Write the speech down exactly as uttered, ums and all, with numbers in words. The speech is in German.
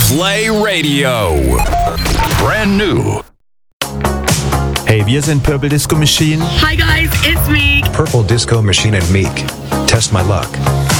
Play Radio. Brand new. Hey, wir sind Purple Disco Machine. Hi guys, it's me. Purple Disco Machine and Meek. Test my luck.